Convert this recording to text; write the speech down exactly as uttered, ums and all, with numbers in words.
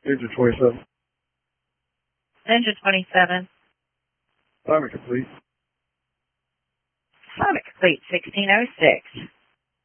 Ninja twenty-seven. Ninja twenty-seven. Assignment complete. Assignment complete, sixteen oh six.